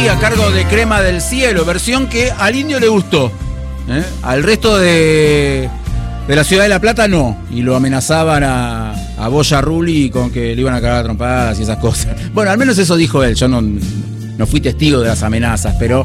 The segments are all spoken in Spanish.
Rulli a cargo de Crema del Cielo, versión que al indio le gustó, al resto de la ciudad de La Plata no, y lo amenazaban a Boya Rulli con que le iban a cagar a trompadas y esas cosas. Bueno, al menos eso dijo él, yo no fui testigo de las amenazas, pero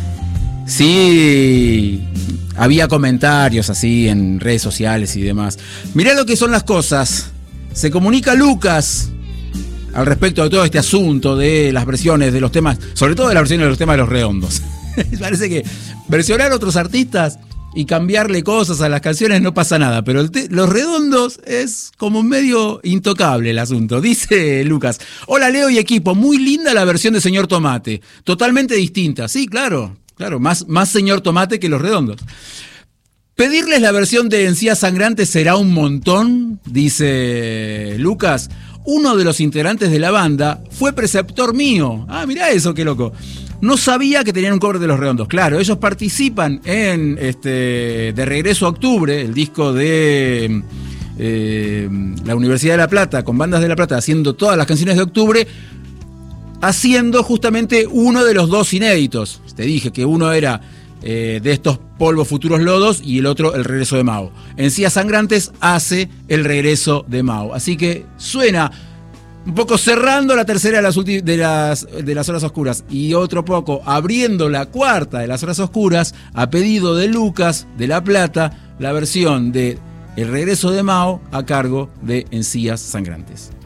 sí había comentarios así en redes sociales y demás. Mirá lo que son las cosas. Se comunica Lucas al respecto de todo este asunto de las versiones de los temas, sobre todo de las versiones de los temas de Los Redondos. Parece que versionar a otros artistas y cambiarle cosas a las canciones no pasa nada, pero Los Redondos es como medio intocable el asunto. Dice Lucas: hola Leo y equipo, muy linda la versión de Señor Tomate, totalmente distinta. Sí, claro, más Señor Tomate que Los Redondos. Pedirles la versión de Encías Sangrantes será un montón, dice Lucas. Uno de los integrantes de la banda fue preceptor mío. Ah, mirá eso, qué loco. No sabía que tenían un cover de Los Redondos. Claro, ellos participan en De Regreso a Octubre, el disco de la Universidad de La Plata, con Bandas de La Plata, haciendo todas las canciones de Octubre, haciendo justamente uno de los dos inéditos. Te dije que uno era de estos Polvos Futuros Lodos y el otro El Regreso de Mao. Encías Sangrantes hace El Regreso de Mao. Así que suena un poco cerrando la tercera de las Horas Oscuras y otro poco abriendo la cuarta de las Horas Oscuras, a pedido de Lucas de La Plata, la versión de El Regreso de Mao a cargo de Encías Sangrantes.